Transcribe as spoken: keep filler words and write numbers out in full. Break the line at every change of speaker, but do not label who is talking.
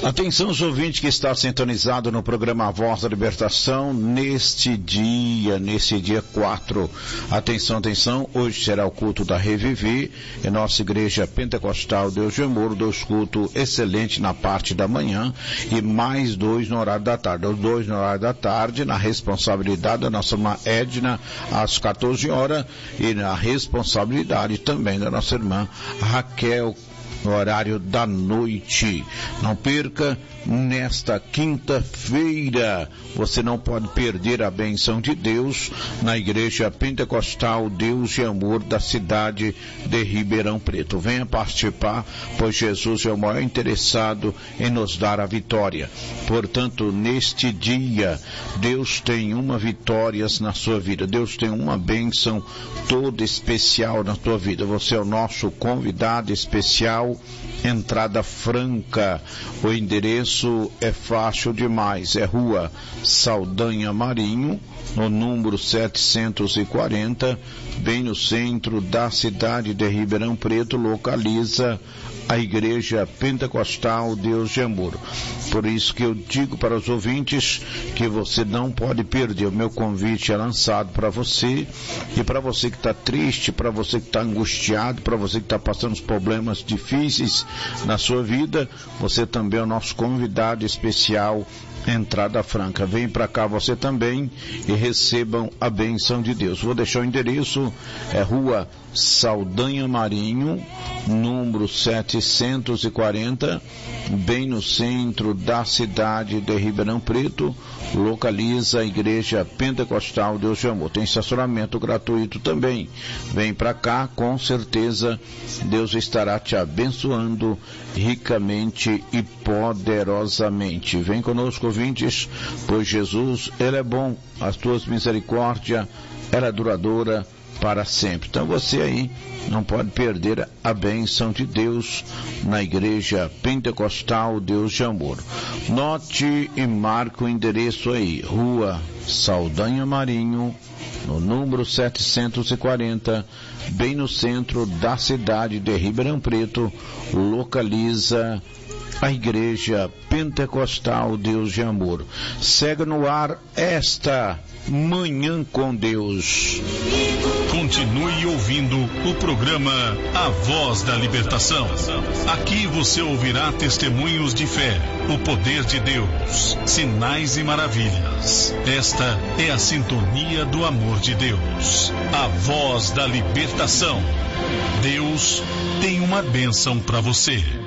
Atenção, os ouvintes que está sintonizado no programa A Voz da Libertação, neste dia, nesse dia quatro. Atenção, atenção, hoje será o culto da Reviver, em nossa igreja pentecostal Deus de Amor, dois cultos excelentes na parte da manhã e mais dois no horário da tarde. Os dois no horário da tarde, na responsabilidade da nossa irmã Edna, às quatorze horas, e na responsabilidade também da nossa irmã Raquel, no horário da noite. Não perca, nesta quinta-feira, você não pode perder a bênção de Deus na Igreja Pentecostal Deus de Amor da cidade de Ribeirão Preto. Venha participar, pois Jesus é o maior interessado em nos dar a vitória. Portanto, neste dia, Deus tem uma vitória na sua vida. Deus tem uma bênção toda especial na tua vida. Você é o nosso convidado especial. Entrada franca. O endereço é fácil demais. É Rua Saldanha Marinho, no número setecentos e quarenta, bem no centro da cidade de Ribeirão Preto, localiza a Igreja Pentecostal Deus de Amor. Por isso que eu digo para os ouvintes que você não pode perder. O meu convite é lançado para você, e para você que está triste, para você que está angustiado, para você que está passando os problemas difíceis na sua vida, você também é o nosso convidado especial. Entrada franca. Vem para cá você também e recebam a bênção de Deus. Vou deixar o endereço, é Rua Saldanha Marinho, número setecentos e quarenta, bem no centro da cidade de Ribeirão Preto, localiza a Igreja Pentecostal Deus de Amor. Tem estacionamento gratuito também. Vem para cá, com certeza Deus estará te abençoando ricamente e poderosamente. Vem conosco, ouvintes, pois Jesus, Ele é bom, as tuas misericórdias, ela é duradoura para sempre. Então você aí não pode perder a bênção de Deus na Igreja Pentecostal Deus de Amor. Note e marque o endereço aí, Rua Saldanha Marinho, no número setecentos e quarenta, bem no centro da cidade de Ribeirão Preto, localiza a Igreja Pentecostal Deus de Amor. Segue no ar esta Manhã com Deus.
Continue ouvindo o programa A Voz da Libertação. Aqui você ouvirá testemunhos de fé, o poder de Deus, sinais e maravilhas. Esta é a sintonia do amor de Deus. A Voz da Libertação. Deus tem uma bênção para você.